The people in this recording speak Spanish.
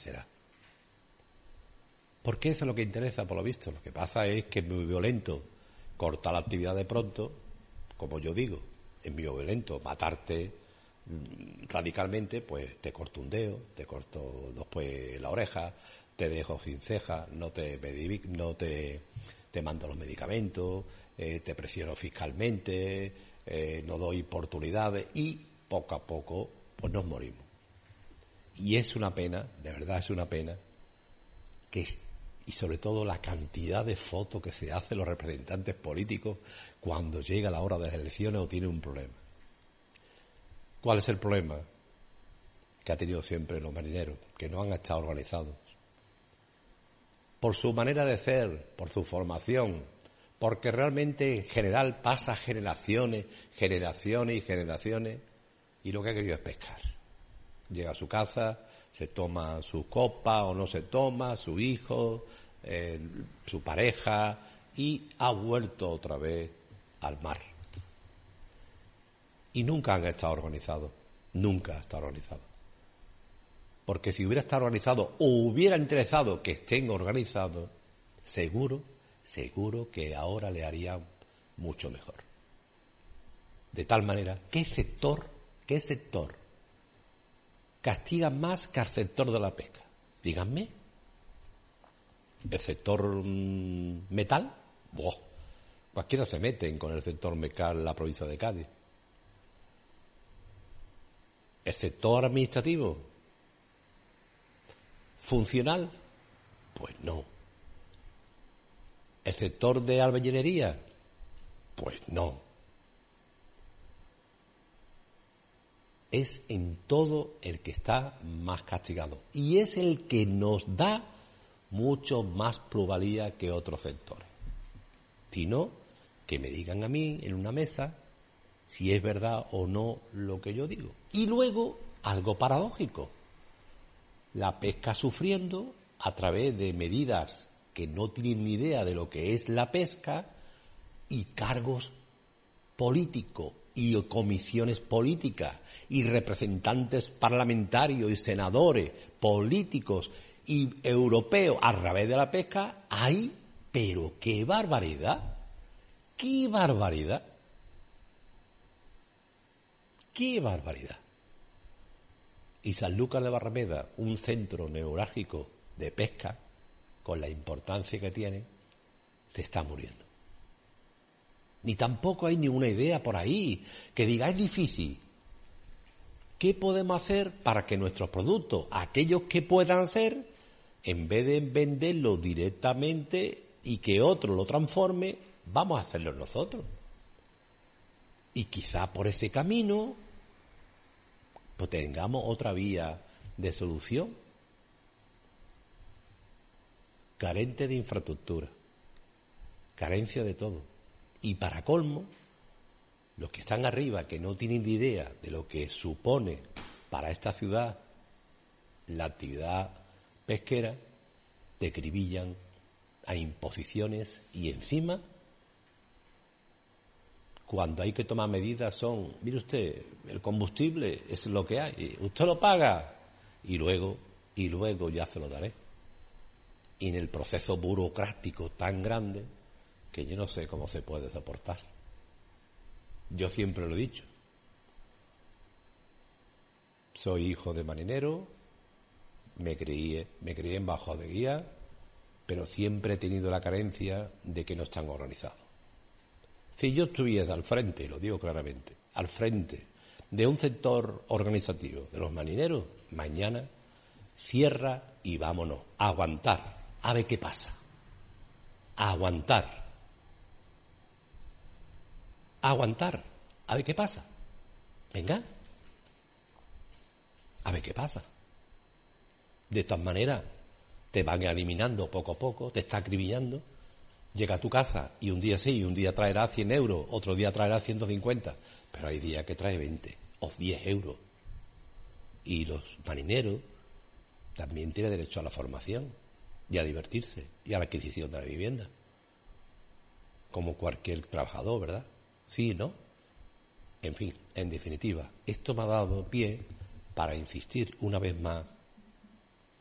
desaparecerá. Porque eso es lo que interesa, por lo visto. Lo que pasa es que es muy violento cortar la actividad de pronto, como yo digo, es muy violento matarte radicalmente, pues te corto un dedo, te corto después la oreja, te dejo sin ceja, no te mando los medicamentos, te presiono fiscalmente, no doy oportunidades y poco a poco pues nos morimos. Y es una pena, de verdad es una pena, y sobre todo la cantidad de fotos que se hacen los representantes políticos cuando llega la hora de las elecciones o tienen un problema. ¿Cuál es el problema que ha tenido siempre los marineros? Que no han estado organizados. Por su manera de ser, por su formación, porque realmente en general pasa generaciones y generaciones, y lo que ha querido es pescar. Llega a su casa, se toma su copa o no se toma, su hijo, su pareja, y ha vuelto otra vez al mar. Y nunca han estado organizados, nunca ha estado organizado. Porque si hubiera estado organizado o hubiera interesado que estén organizados, seguro que ahora le harían mucho mejor. De tal manera, ¿qué sector castiga más que al sector de la pesca? Díganme. ¿El sector metal? Cualquiera se meten con el sector metal en la provincia de Cádiz. ¿El sector administrativo? ¿Funcional? Pues no. ¿El sector de albañilería? Pues no. Es en todo el que está más castigado. Y es el que nos da mucho más plusvalía que otros sectores. Si no, que me digan a mí en una mesa si es verdad o no lo que yo digo. Y luego, algo paradójico, la pesca sufriendo a través de medidas que no tienen ni idea de lo que es la pesca y cargos políticos y comisiones políticas y representantes parlamentarios y senadores políticos y europeos a través de la pesca. ¡Ay, pero qué barbaridad! ¡Qué barbaridad! ¡Qué barbaridad! Y Sanlúcar de Barrameda, un centro neurálgico de pesca, con la importancia que tiene, se está muriendo. Ni tampoco hay ninguna idea por ahí que diga es difícil. ¿Qué podemos hacer para que nuestros productos, aquellos que puedan ser, en vez de venderlos directamente y que otro lo transforme, vamos a hacerlo nosotros? Y quizá por ese camino pues tengamos otra vía de solución. Carente de infraestructura, carencia de todo. Y para colmo, los que están arriba, que no tienen ni idea de lo que supone para esta ciudad la actividad pesquera, te acribillan a imposiciones y encima, cuando hay que tomar medidas son, mire usted, el combustible es lo que hay, usted lo paga y luego ya se lo daré. Y en el proceso burocrático tan grande que yo no sé cómo se puede soportar. Yo siempre lo he dicho. Soy hijo de marinero, me crié en Bajo de Guía, pero siempre he tenido la carencia de que no están organizados. Si yo estuviera al frente, lo digo claramente, al frente de un sector organizativo de los marineros, mañana cierra y vámonos, a aguantar, a ver qué pasa, a aguantar, a ver qué pasa, venga, a ver qué pasa. De todas maneras, te van eliminando poco a poco, te está acribillando. Llega a tu casa y un día sí, un día traerá 100 euros, otro día traerá 150, pero hay días que trae 20 o 10 euros. Y los marineros también tienen derecho a la formación y a divertirse y a la adquisición de la vivienda, como cualquier trabajador, ¿verdad? Sí, ¿no? En fin, en definitiva, esto me ha dado pie para insistir una vez más